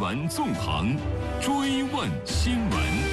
传纵横，追问新闻。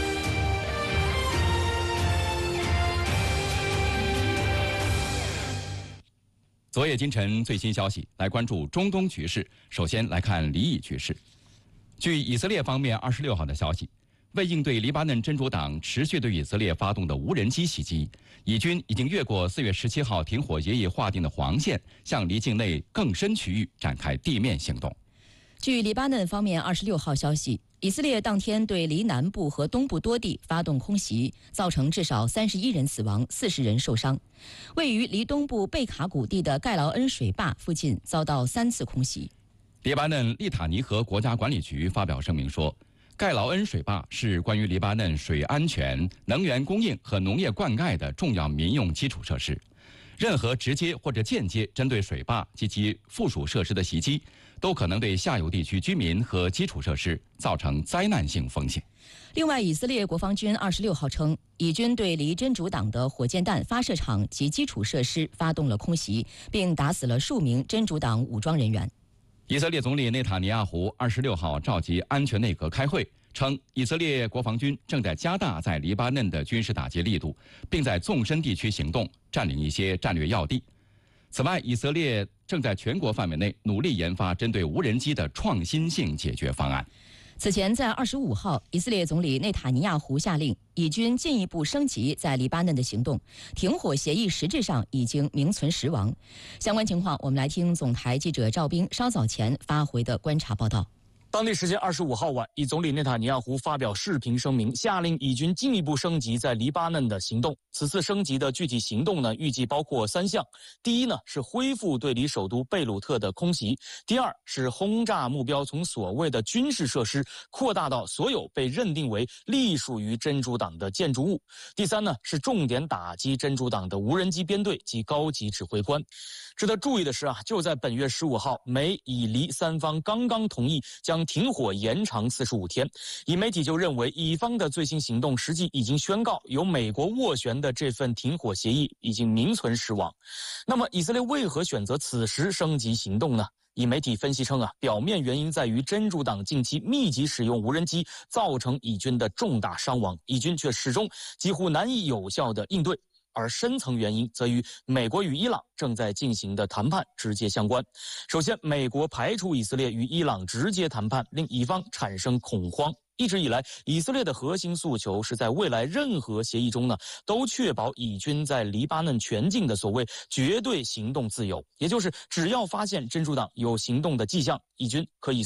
昨夜今晨最新消息，来关注中东局势。首先来看黎以局势。据以色列方面26号的消息，为应对黎巴嫩真主党持续对以色列发动的无人机袭击，以军已经越过4月17号停火协议划定的黄线，向黎境内更深区域展开地面行动。 据黎巴嫩方面26号消息，以色列当天对黎南部和东部多地发动空袭，造成至少31人死亡，40人受伤。位于黎东部贝卡谷地的盖劳恩水坝附近遭到3次空袭。 黎巴嫩利塔尼河国家管理局发表声明说，盖劳恩水坝是关于黎巴嫩水安全、能源供应和农业灌溉的重要民用基础设施。任何直接或者间接针对水坝及其附属设施的袭击，都可能对下游地区居民和基础设施造成灾难性风险。 另外，以色列国防军26号称，以军对黎真主党的火箭弹发射场及基础设施发动了空袭，并打死了数名真主党武装人员。 以色列总理内塔尼亚胡26号召集安全内阁开会，称以色列国防军正在加大在黎巴嫩的军事打击力度，并在纵深地区行动，占领一些战略要地。此外，以色列正在全国范围内努力研发针对无人机的创新性解决方案。 此前，在25号，以色列总理内塔尼亚胡下令以军进一步升级在黎巴嫩的行动，停火协议实质上已经名存实亡。相关情况，我们来听总台记者赵冰稍早前发回的观察报道。 当地时间25号晚，以总理内塔尼亚胡发表视频声明，下令以军进一步升级在黎巴嫩的行动。此次升级的具体行动呢，预计包括3项。第一呢，是恢复对黎首都贝鲁特的空袭；第二是轰炸目标从所谓的军事设施扩大到所有被认定为隶属于真主党的建筑物；第三呢，是重点打击真主党的无人机编队及高级指挥官。值得注意的是就在本月15号，美以黎三方刚刚同意将停火延长45天。以媒体就认为，以方的最新行动实际已经宣告，由美国斡旋的这份停火协议已经名存实亡。那么，以色列为何选择此时升级行动呢？以媒体分析称表面原因在于真主党近期密集使用无人机，造成以军的重大伤亡，以军却始终几乎难以有效地应对。而深层原因则与美国与伊朗正在进行的谈判直接相关。首先，美国排除以色列与伊朗直接谈判，令以方产生恐慌。一直以来，以色列的核心诉求是在未来任何协议中都确保以军在黎巴嫩全境的所谓绝对行动自由，也就是只要发现真主党有行动的迹象，以军可以